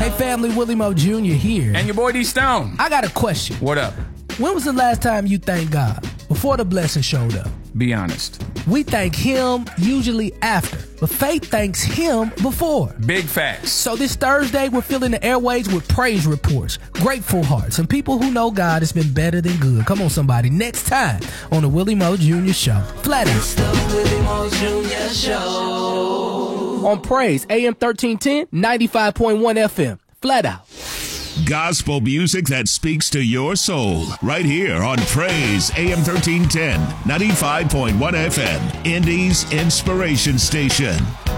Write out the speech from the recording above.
Hey family, Willie Moe Jr. here. And your boy D Stone. I got a question. What up? When was the last time you thanked God? Before the blessing showed up? Be honest. We thank Him usually after, but faith thanks Him before. Big facts. So this Thursday, we're filling the airways with praise reports, grateful hearts, and people who know God has been better than good. Come on, somebody. Next time on the Willie Moe Jr. Show. Flat out. It's the Willie Moe Jr. Show. On Praise, AM 1310, 95.1 FM. Flat out. Gospel music that speaks to your soul. Right here on Praise, AM 1310, 95.1 FM. Indy's Inspiration Station.